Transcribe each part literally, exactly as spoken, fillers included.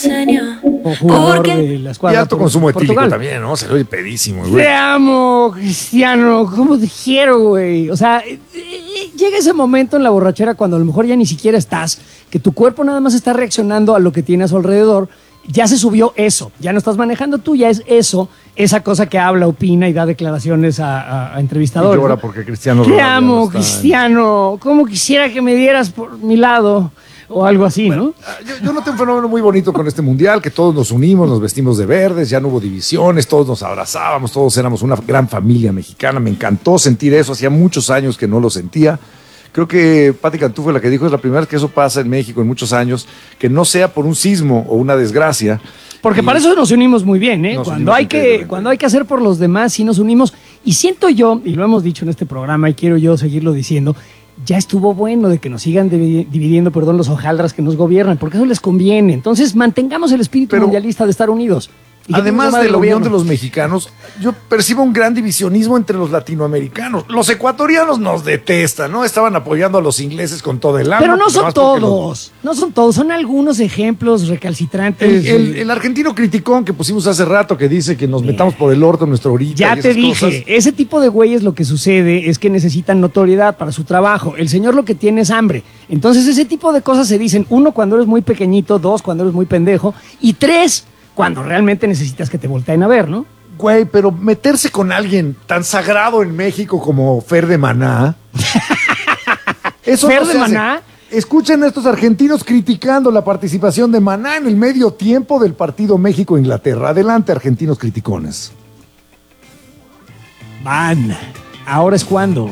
Como jugador de la escuadra. Y alto consumo etílico Portugal. también, ¿no? Se lo oye pedísimo, güey. Te amo, Cristiano. ¿Cómo te quiero, güey? O sea, eh, eh, llega ese momento en la borrachera cuando a lo mejor ya ni siquiera estás, que tu cuerpo nada más está reaccionando a lo que tiene a su alrededor. Ya se subió eso. Ya no estás manejando tú, ya es eso. Esa cosa que habla, opina y da declaraciones a, a, a entrevistadores. Y llora ¿no? porque Cristiano Te Ronaldo amo, no está en- Cristiano. ¿Cómo quisiera que me dieras por mi lado? O algo así, ¿no? Yo, yo noté un fenómeno muy bonito con este mundial, que todos nos unimos, nos vestimos de verdes, ya no hubo divisiones, todos nos abrazábamos, todos éramos una gran familia mexicana. Me encantó sentir eso, hacía muchos años que no lo sentía. Creo que Pati Cantú fue la que dijo, es la primera vez que eso pasa en México en muchos años, que no sea por un sismo o una desgracia. Porque Y para eso nos unimos muy bien, ¿eh? Nos Cuando unimos hay, que, increíblemente. cuando hay que hacer por los demás, sí nos unimos. Y siento yo, y lo hemos dicho en este programa y quiero yo seguirlo diciendo, ya estuvo bueno de que nos sigan divi- dividiendo, perdón, los hojaldras que nos gobiernan, porque eso les conviene. Entonces mantengamos el espíritu Pero- mundialista de estar unidos. Y que Además tenga de madre la unión gobierno. de los mexicanos, yo percibo un gran divisionismo entre los latinoamericanos. Los ecuatorianos nos detestan, ¿no? Estaban apoyando a los ingleses con todo el alma. Pero no pues, son nomás porque los- todos, no son todos, son algunos ejemplos recalcitrantes. El, el- el argentino criticón que pusimos hace rato que dice que nos Mira. metamos por el orto en nuestra orilla. Ya y te esas dije, cosas. ese tipo de güeyes lo que sucede es que necesitan notoriedad para su trabajo. El señor lo que tiene es hambre. Entonces ese tipo de cosas se dicen, uno, cuando eres muy pequeñito, dos, cuando eres muy pendejo, y tres, cuando realmente necesitas que te volteen a ver, ¿no? Güey, pero meterse con alguien tan sagrado en México como Fer de Maná. Eso ¿Fer no de se hace. Maná? Escuchen a estos argentinos criticando la participación de Maná en el medio tiempo del partido México-Inglaterra. Adelante, argentinos criticones. Van, ahora es cuando.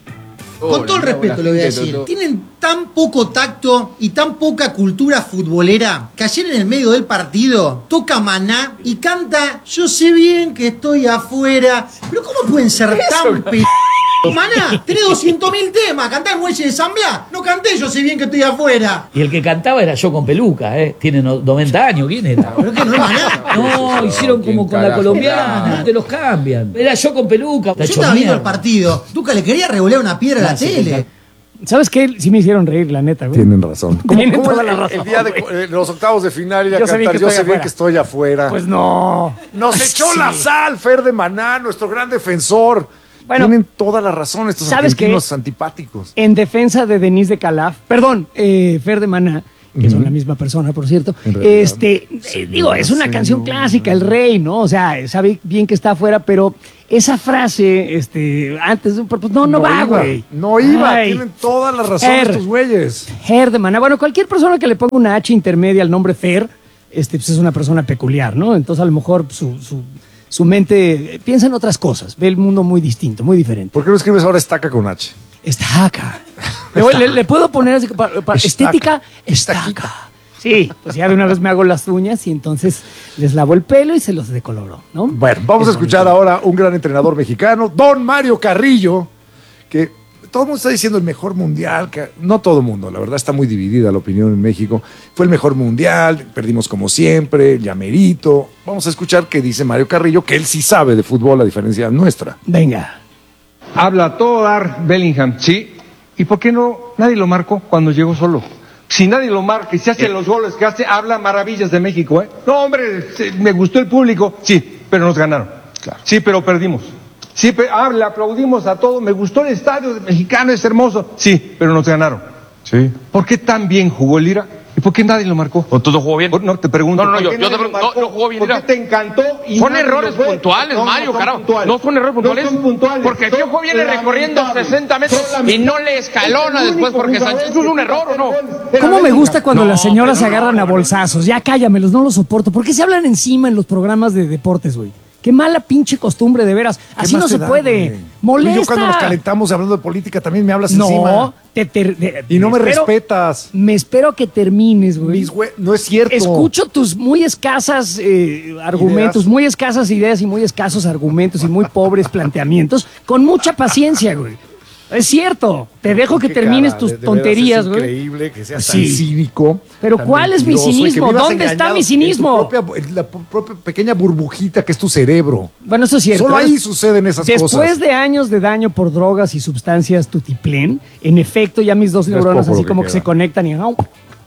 Con todo el respeto le voy a decir, tienen tan poco tacto y tan poca cultura futbolera que ayer en el medio del partido toca Maná y canta "Yo sé bien que estoy afuera". Pero ¿cómo pueden ser tan p... Maná, tenés doscientos mil temas, cantá el muelle de San Blas. No canté "Yo sé bien que estoy afuera". Y el que cantaba era yo con peluca, ¿eh? Tiene no- noventa años, ¿quién era? Pero que no es Maná. No, hicieron como con la colombiana, te los cambian. Era yo con peluca. Está Yo hecho estaba viendo el mierda. partido. Duca le quería revolear una piedra a la Sí, tele. ¿Sabes qué? Sí me hicieron reír, la neta, güey. Tienen razón. Tienen ¿Cómo toda el, la razón, el día de güey. eh, los octavos de final y a Yo sé bien cantar, que yo estoy sé bien afuera. que estoy afuera. Pues no. Nos echó Sí. la sal, Fer de Maná, nuestro gran defensor. Bueno, Tienen toda la razón estos ¿sabes argentinos qué? antipáticos. En defensa de Denise de Calaf, perdón, eh, Fer de Maná, que son Ujú. la misma persona, por cierto. En realidad, Este, eh, señora, digo, es una canción señora. clásica, El Rey, ¿no? O sea, sabe bien que está afuera, pero esa frase, este, antes, pues no, no, va, iba, güey. No iba, Ay, tienen toda la razón Fer. estos güeyes. Fer de Maná. Bueno, cualquier persona que le ponga una H intermedia al nombre Fer, este, pues es una persona peculiar, ¿no? Entonces, a lo mejor su, su, su mente eh, piensa en otras cosas, ve el mundo muy distinto, muy diferente. ¿Por qué no escribes ahora estaca con H? Estaca. Le, voy- le- le puedo poner así, para, para Estaca. estética, estaca. Sí, pues ya de una vez me hago las uñas y entonces les lavo el pelo y se los decoloro, ¿no? Bueno, vamos Es a escuchar bonito. ahora un gran entrenador mexicano, Don Mario Carrillo, que todo el mundo está diciendo el mejor mundial, que no todo el mundo, la verdad está muy dividida la opinión en México. Fue el mejor mundial, perdimos como siempre, ya merito. Vamos a escuchar qué dice Mario Carrillo, que él sí sabe de fútbol a diferencia nuestra. Venga. Habla a todo dar Bellingham, sí. ¿Y por qué no nadie lo marcó cuando llegó solo? Si nadie lo marca y se hace los goles que hace, habla maravillas de México, ¿eh? No, hombre, se- me gustó el público, sí, pero nos ganaron. Claro. Sí, pero perdimos. Sí, pero ah, le aplaudimos a todo. Me gustó el estadio mexicano, es hermoso. Sí, pero nos ganaron. Sí. ¿Por qué tan bien jugó Lira? ¿Y por qué nadie lo marcó? ¿O todo jugó bien? Por- No, te pregunto. No, no, ¿por yo- qué yo nadie te lo pregunto, marcó? no, no jugó bien, ¿Por qué Lira. te encantó? Y Son nadie errores lo fue? puntuales, No, no Mario, son carajo. puntuales. No son errores puntuales. No son puntuales. Porque el tío fue viene Son recorriendo lamentables. sesenta metros Son y no le escalona Es el después único porque jugador Sánchez. ¿Eso es un que error o no? Era ¿Cómo me Bellingham. gusta cuando No, las señoras se pero no, agarran a no, no. bolsazos? Ya cállamelos, no los soporto. ¿Por qué se hablan encima en los programas de deportes, güey? Qué mala pinche costumbre, de veras. ¿Qué Así más no te se da, puede. güey? Molesta. Y yo cuando nos calentamos hablando de política también me hablas encima. No, te, te- de- Y no me espero- respetas. Me espero que termines, güey. Mis güey- no es cierto. Escucho tus muy escasas eh, argumentos, Ideas. muy escasas ideas y muy escasos argumentos y muy pobres planteamientos con mucha paciencia, güey. Es cierto. Te dejo que Qué termines cara, tus de- de veras, tonterías, es güey. increíble que seas Sí. tan cínico. Pero tan ¿cuál es mi mentiroso y que cinismo? vivas ¿Dónde está engañado mi en tu cinismo? propia- en la pu- propia pequeña burbujita que es tu cerebro. Bueno, eso es cierto. Solo ahí suceden esas Después cosas. de años de daño por drogas y sustancias tutiplén, en efecto, ya mis dos Ya es neuronas poco así lo que como que queda. se conectan y... ¡au!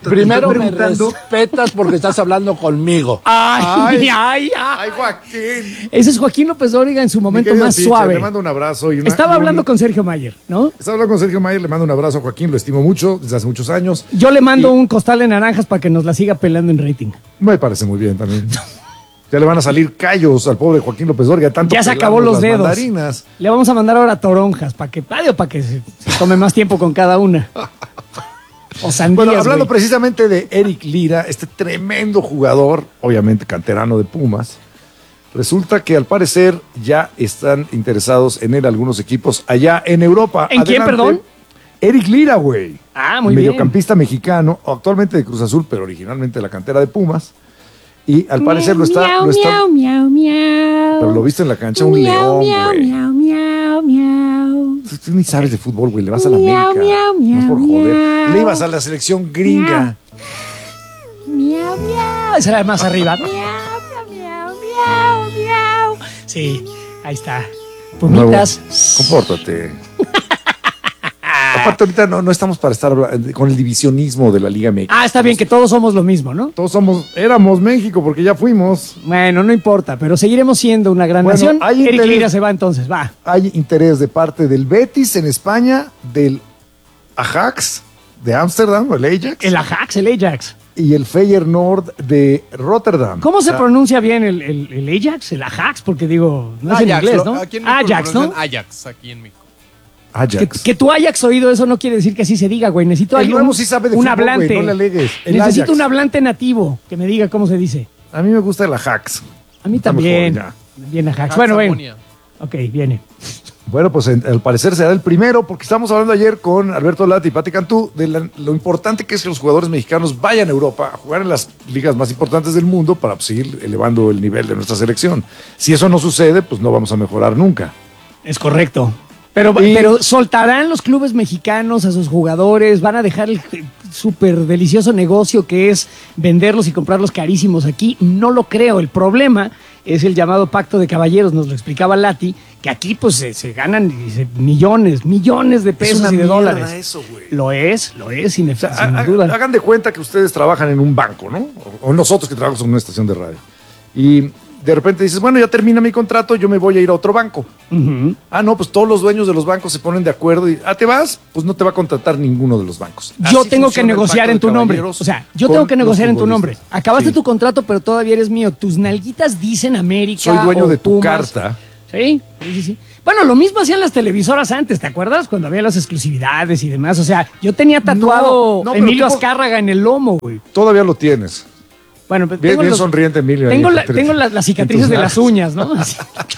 Te Primero estoy me preguntando. respetas porque estás hablando conmigo. Ay, ay, ay. Ay, Joaquín. Ese es Joaquín López Dóriga en su Mi momento querido más teacher, suave. Le mando un abrazo. Y una- Estaba y un- hablando con Sergio Mayer, ¿no? Estaba hablando con Sergio Mayer, le mando un abrazo a Joaquín, lo estimo mucho desde hace muchos años. Yo le mando Y- un costal de naranjas para que nos la siga pelando en rating. Me parece muy bien también. Ya le van a salir callos al pobre Joaquín López Dóriga, tanto Ya se pelamos acabó los las dedos. mandarinas. Le vamos a mandar ahora toronjas para que, para que se, se tome más tiempo con cada una. O sandías, Bueno, hablando güey. precisamente de Eric Lira, este tremendo jugador, obviamente canterano de Pumas, resulta que al parecer ya están interesados en él algunos equipos allá en Europa. ¿En quién, perdón? Eric Lira, güey. Ah, muy bien. Mediocampista mexicano, actualmente de Cruz Azul, pero originalmente de la cantera de Pumas. Y al parecer lo está... Miau, lo está miau, miau, miau. pero lo viste en la cancha, un Miau, león, miau, güey. miau, miau, miau. Tú, tú ni sabes de fútbol, güey. Le vas a la Miau, América. miau, No es por miau, joder. miau. Le ibas a la selección gringa. Miau, miau. Esa era más arriba. Miau, miau, miau, miau, miau. Sí, ahí está. Pumitas. Nuevo, compórtate. Aparte, ahorita no, no estamos para estar habla- con el divisionismo de la Liga M X. Ah, está bien que todos somos lo mismo, ¿no? Todos somos, éramos México porque ya fuimos. Bueno, no importa, pero seguiremos siendo una gran Bueno, nación. hay Eric interés- Lira se va entonces, va. Hay interés de parte del Betis en España, del Ajax de Ámsterdam, el Ajax, El Ajax, el Ajax. y el Feyenoord de Rotterdam. ¿Cómo se O sea, pronuncia bien el, el, el Ajax? El Ajax, porque digo, no es en inglés, lo- ¿no? aquí en México lo Ajax, ¿no? pronuncian Ajax, aquí en México. Que, Ajax. que tú hayas oído eso no quiere decir que así se diga, güey. Necesito El alguien, nuevo sí sabe de un fútbol, hablante. güey, no le alegues. El Necesito Ajax. un hablante nativo que me diga cómo se dice. A mí me gusta el Ajax. A mí Está también. mejor, Bien Ajax. Ajax Bueno, bueno. Amonia. Ok, viene. Bueno, pues en- al parecer será el primero, porque estamos hablando ayer con Alberto Lati y Pati Cantú de la- lo importante que es que los jugadores mexicanos vayan a Europa a jugar en las ligas más importantes del mundo para pues, seguir elevando el nivel de nuestra selección. Si eso no sucede, pues no vamos a mejorar nunca. Es correcto. Pero, Y- pero soltarán los clubes mexicanos a sus jugadores, van a dejar el súper delicioso negocio que es venderlos y comprarlos carísimos aquí. No lo creo. El problema es el llamado pacto de caballeros, nos lo explicaba Lati, que aquí pues se, se ganan dice, millones, millones de pesos una y de mierda dólares. eso, güey. Lo es, lo es, sin, O sea, sin ha- duda. hagan de cuenta que ustedes trabajan en un banco, ¿no? O, o nosotros que trabajamos en una estación de radio. Y de repente dices, bueno, ya termina mi contrato, yo me voy a ir a otro banco. Ujú. Ah, no, pues todos los dueños de los bancos se ponen de acuerdo y, ah, ¿te vas? Pues no te va a contratar ninguno de los bancos. Yo Así tengo que funciona el negociar pacto en de tu nombre. caballeros O sea, yo con tengo que los negociar en tu nombre. futbolistas. Acabaste Sí. tu contrato, pero todavía eres mío. Tus nalguitas dicen América. Soy dueño o de tu Pumas. carta. Sí, sí, sí, sí. Bueno, lo mismo hacían las televisoras antes, ¿te acuerdas? Cuando había las exclusividades y demás. O sea, yo tenía tatuado No, no, pero Emilio tipo- Azcárraga en el lomo, güey. Todavía lo tienes. Bueno, pues Bien, tengo bien los- sonriente, Emilio. ahí Tengo, en la- tu- tengo la- las cicatrices en tus de las nalgas. uñas, ¿no? Así.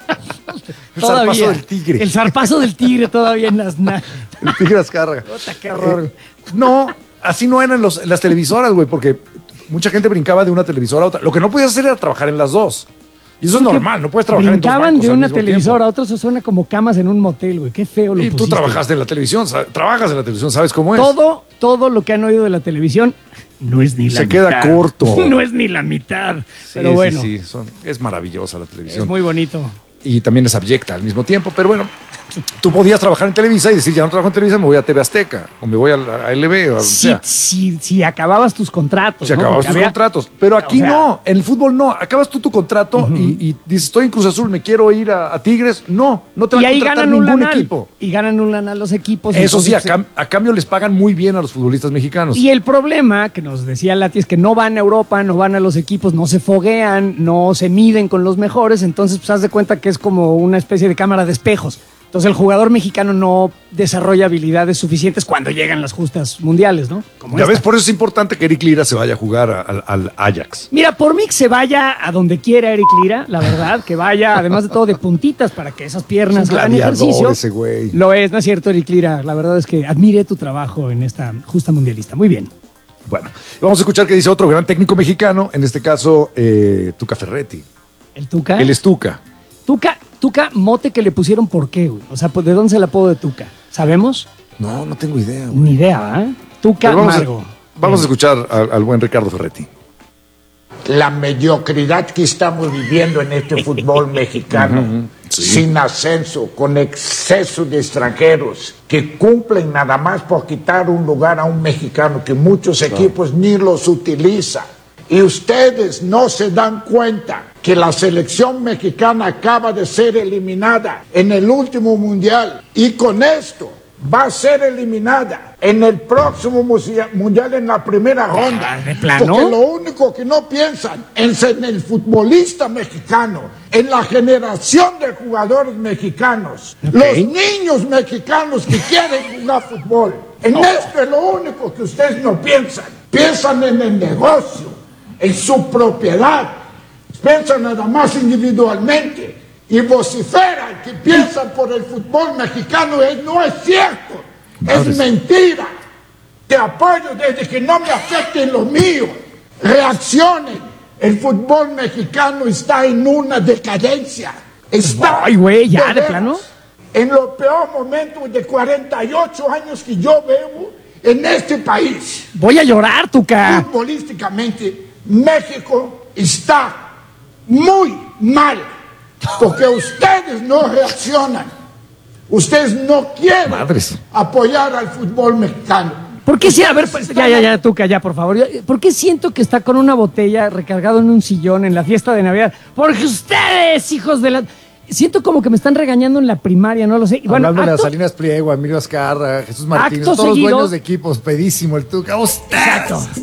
El zarpazo del tigre. El zarpazo del tigre todavía en las nalgas. El tigre Azcárraga. Puta, qué horror. Eh, no, así no eran los- las televisoras, güey, porque mucha gente brincaba de una televisora a otra. Lo que no podías hacer era trabajar en las dos. Y eso es normal, no puedes trabajar en dos Brincaban bancos de al una mismo televisora tiempo. a otra, eso suena como camas en un motel, güey. Qué feo lo Y tú pusiste. trabajaste en la televisión, sa- trabajas en la televisión, ¿sabes cómo es? Todo, todo lo que han oído de la televisión no es ni la Se mitad. queda corto. No es ni la mitad. Sí, Pero sí, bueno, sí, son- es maravillosa la televisión. es muy bonito. Y también es abyecta al mismo tiempo, pero bueno, tú podías trabajar en Televisa y decir, ya no trabajo en Televisa, me voy a T V Azteca, o me voy a, la- a L B, o a donde Si, sea. si, si acababas tus contratos. Se ¿no? acababas Porque tus había- contratos. Pero aquí o sea- no, en el fútbol no. Acabas tú tu contrato y, y dices, estoy en Cruz Azul, me quiero ir a, a Tigres. No, no te va Y a ahí contratar ganan un ningún lanal. equipo. Y ganan un lanal los equipos. Eso sí, a, entonces- cam- a cambio les pagan muy bien a los futbolistas mexicanos. Y el problema que nos decía Lati es que no van a Europa, no van a los equipos, no se foguean, no se miden con los mejores, entonces pues haz de cuenta que es como una especie de cámara de espejos. Entonces el jugador mexicano no desarrolla habilidades suficientes cuando llegan las justas mundiales, ¿no? Como Ya esta. ves, por eso es importante que Eric Lira se vaya a jugar a- al- al Ajax. Mira, por mí que se vaya a donde quiera Eric Lira, la verdad, que vaya, además de todo, de puntitas para que esas piernas Es un hagan gladiador ejercicio. ese güey. Lo es, ¿no es cierto, Eric Lira? La verdad es que admiré tu trabajo en esta justa mundialista. Muy bien. Bueno, vamos a escuchar qué dice otro gran técnico mexicano, en este caso, eh, Tuca Ferretti. El Tuca. Él es Tuca. Tuca, Tuca, mote que le pusieron por qué, güey. O sea, ¿de dónde se el apodo de Tuca? ¿Sabemos? No, no tengo idea, güey. Ni idea, ¿eh? Tuca Pero vamos, Margo. a, vamos a escuchar al, al buen Ricardo Ferretti. La mediocridad que estamos viviendo en este fútbol mexicano Sí. sin ascenso, con exceso de extranjeros que cumplen nada más por quitar un lugar a un mexicano que muchos equipos ni los utilizan. Y ustedes no se dan cuenta que la selección mexicana acaba de ser eliminada en el último mundial y con esto va a ser eliminada en el próximo mundial en la primera ronda. ¿De plano? Porque lo único que no piensan es en el futbolista mexicano, en la generación de jugadores mexicanos, okay. los niños mexicanos que quieren jugar fútbol. En oh. esto es lo único que ustedes no piensan. Piensan en el negocio, en su propiedad. Piensan nada más individualmente. Y vociferan que piensan por el fútbol mexicano. Es, no es cierto, Madre. Es mentira. Te apoyo desde que no me afecte en lo mío. Reaccionen. El fútbol mexicano está en una decadencia. Está Ay, güey, ya, de, de plano. En los peores momentos de cuarenta y ocho años que yo veo en este país. Voy a llorar, Tuca. Futbolísticamente, México está muy mal. Porque ustedes no reaccionan. Ustedes no quieren Madres. apoyar al fútbol mexicano. ¿Por qué sí? A ver, pues, ya, ya, ya, Tuca, ya, por favor. ¿Por qué siento que está con una botella recargado en un sillón en la fiesta de Navidad? Porque ustedes, hijos de la... Siento como que me están regañando en la primaria, no lo sé. Y bueno, hablando acto... de Salinas Pliego, Emilio Azcarra, Jesús Martínez, Acto todos seguido... los dueños de equipos, pedísimo el Tuca. ¡Ustedes! Exacto.